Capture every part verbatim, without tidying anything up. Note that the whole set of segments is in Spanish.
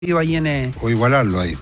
ahí en... Eh, o igualarlo ahí.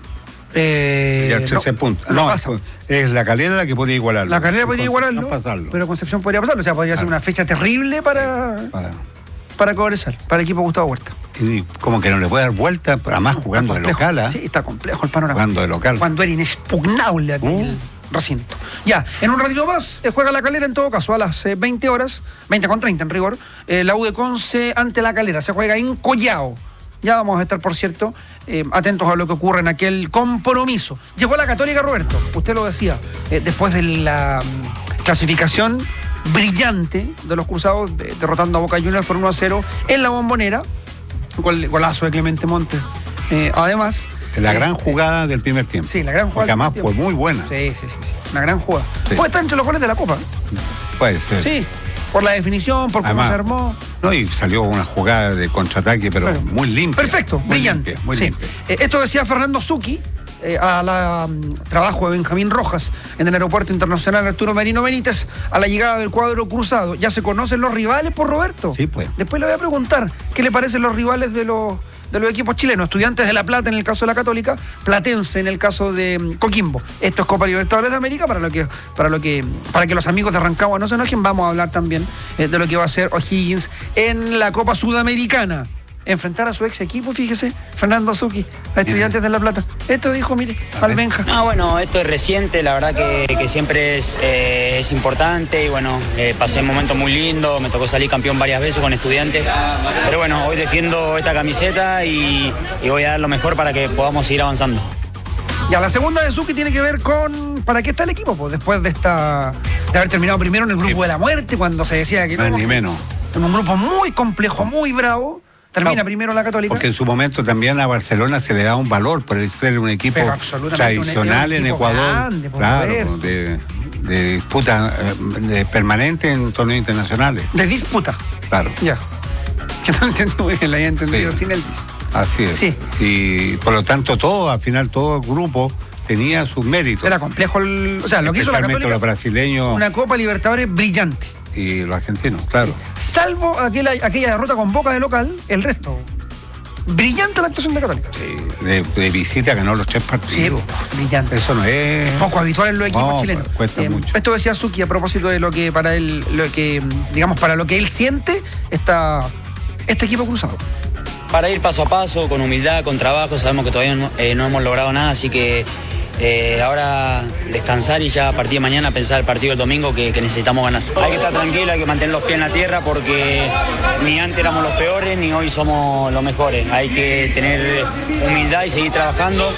Eh, y a trece no, puntos. no No, pasa. es la Calera la que podría igualarlo. La Calera podría igualarlo, pasarlo. pero Concepción podría pasarlo. O sea, podría claro. ser una fecha terrible para, para... para Cobresal, para el equipo de Gustavo Huerta. Y como que no le puede dar vuelta, además jugando de local. ¿eh? Sí, está complejo el panorama. Jugando de local. Cuando era inexpugnable aquel uh. recinto. Ya, en un ratito más eh, juega la Calera en todo caso, a las eh, veinte horas, veinte con treinta en rigor, eh, la U de Conce ante la Calera. Se juega en Collao. Ya vamos a estar, por cierto, eh, atentos a lo que ocurre en aquel compromiso. Llegó la Católica, Roberto, usted lo decía, eh, después de la um, clasificación brillante de los cruzados, de, derrotando a Boca Juniors por uno a cero en la Bombonera, gol, golazo de Clemente Montes. Eh, además... La gran eh, jugada del primer tiempo. Sí, la gran jugada. Porque además fue muy buena. Sí, sí, sí, sí. Una gran jugada. Sí. Puede estar entre los goles de la Copa. Puede ser. Sí. Por la definición, por además, cómo se armó. No, y salió una jugada de contraataque, pero bueno, muy limpia. Perfecto, muy brillante. Limpia, muy sí. limpia. Eh, esto decía Fernando Zucchi, eh, a la um, trabajo de Benjamín Rojas en el Aeropuerto Internacional Arturo Merino Benítez, a la llegada del cuadro cruzado. ¿Ya se conocen los rivales, por Roberto? Sí, pues. Después le voy a preguntar qué le parecen los rivales de los... de los equipos chilenos, Estudiantes de La Plata en el caso de la Católica, Platense en el caso de um, Coquimbo. Esto es Copa Libertadores de América, para lo que, para lo que, para que los amigos de Rancagua no se enojen, vamos a hablar también eh, de lo que va a hacer O'Higgins en la Copa Sudamericana. Enfrentar a su ex equipo, fíjese, Fernando Zucchi, a Estudiantes de La Plata. Esto dijo, mire, al Benja. Ah, bueno, esto es reciente, la verdad que, que siempre es, eh, es importante y bueno, eh, pasé un momento muy lindo, me tocó salir campeón varias veces con Estudiantes, pero bueno, hoy defiendo esta camiseta y, y voy a dar lo mejor para que podamos seguir avanzando. Ya, la segunda de Zucchi tiene que ver con ¿para qué está el equipo? Pues después de esta de haber terminado primero en el grupo sí. de la muerte, cuando se decía que más no, ni menos. En un grupo muy complejo, muy bravo. Termina no, primero la Católica. Porque en su momento también a Barcelona se le da un valor por ser un equipo tradicional un, un en equipo Ecuador. Grande, claro, de, de disputa de permanente en torneos internacionales. De disputa. Claro. Ya. Que no lo entendí muy bien, la había entendido sí. sin el dis. Así es. Sí. Y por lo tanto todo, al final todo el grupo tenía sus méritos. Era complejo el, o sea, lo que hizo la Católica. Los brasileños. Una Copa Libertadores brillante. Y los argentinos, claro. Salvo aquella, aquella derrota con Boca de local, el resto. Brillante la actuación de Católica. Sí, de, de visita ganó los tres partidos. Sí, brillante. Eso no es... Poco habitual en los equipos no, chilenos. Cuesta eh, mucho. Esto decía Zucchi a propósito de lo que para él, lo que, digamos, para lo que él siente está este equipo cruzado. Para ir paso a paso, con humildad, con trabajo, sabemos que todavía no, eh, no hemos logrado nada, así que Eh, ahora descansar y ya a partir de mañana pensar el partido del domingo que, que necesitamos ganar. Hay que estar tranquilo, hay que mantener los pies en la tierra porque ni antes éramos los peores ni hoy somos los mejores. Hay que tener humildad y seguir trabajando.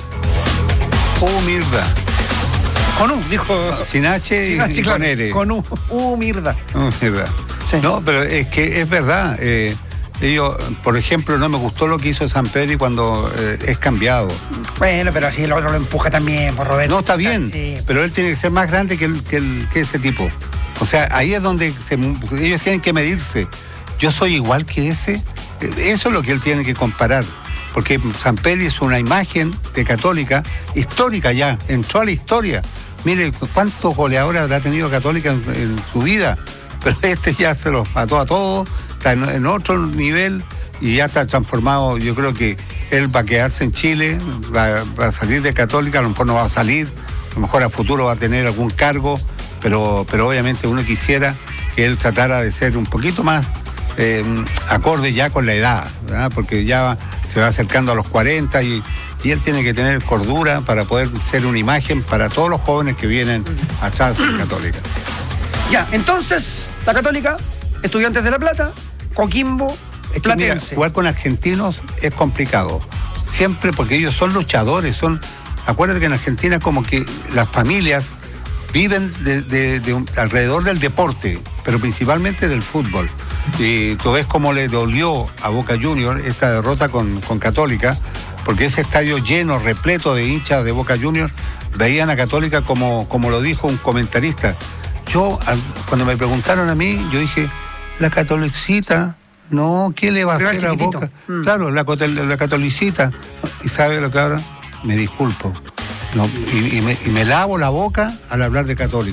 Humildad. Con U, dijo. Sin H y, H, y claro, con R. Con U. Humildad. Humildad. Sí. No, pero es que es verdad. Eh, Yo, por ejemplo, no me gustó lo que hizo Sampedri cuando eh, es cambiado. Bueno, pero así el otro lo empuja también, por Roberto. No, está bien, sí. Pero él tiene que ser más grande que, el, que, el, que ese tipo. O sea, ahí es donde se, ellos tienen que medirse. Yo soy igual que ese. Eso es lo que él tiene que comparar. Porque Sampedri es una imagen de Católica histórica ya, entró a la historia. Mire, cuántos goleadores habrá tenido Católica en, en su vida. Pero este ya se los mató a todos. Está en, en otro nivel y ya está transformado. Yo creo que él va a quedarse en Chile, va, va a salir de Católica, a lo mejor no va a salir, a lo mejor a futuro va a tener algún cargo, pero, pero obviamente uno quisiera que él tratara de ser un poquito más eh, acorde ya con la edad, ¿verdad? Porque ya se va acercando a los cuarenta y, y él tiene que tener cordura para poder ser una imagen para todos los jóvenes que vienen atrás de Católica. Ya, entonces, la Católica, Estudiantes de La Plata, Coquimbo, es que mira, jugar con argentinos es complicado. Siempre porque ellos son luchadores, son. Acuérdate que en Argentina como que las familias viven de, de, de un, alrededor del deporte, pero principalmente del fútbol. Y tú ves cómo le dolió a Boca Juniors esta derrota con, con Católica, porque ese estadio lleno, repleto de hinchas de Boca Juniors, veían a Católica como, como lo dijo un comentarista. Yo, cuando me preguntaron a mí, yo dije, la Catolicita, no, ¿qué le va a Pero hacer a Boca? Mm. Claro, la, la Catolicita. ¿Y sabe lo que ahora? Me disculpo. No, y, y, me, y me lavo la boca al hablar de Católica.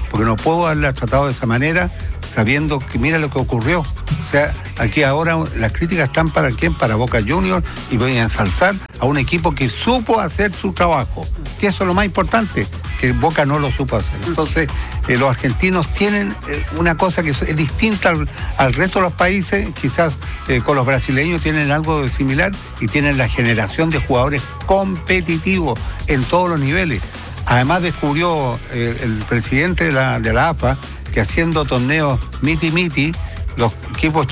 porque no puedo haberla tratado de esa manera sabiendo que mira lo que ocurrió. O sea, aquí ahora las críticas están para quién, para Boca Juniors, y voy a ensalzar a un equipo que supo hacer su trabajo, que eso es lo más importante, que Boca no lo supo hacer. Entonces, eh, los argentinos tienen eh, una cosa que es distinta al, al resto de los países, quizás eh, con los brasileños tienen algo de similar, y tienen la generación de jugadores competitivos en todos los niveles. Además descubrió eh, el presidente de la, de la A F A que haciendo torneos miti-miti, los equipos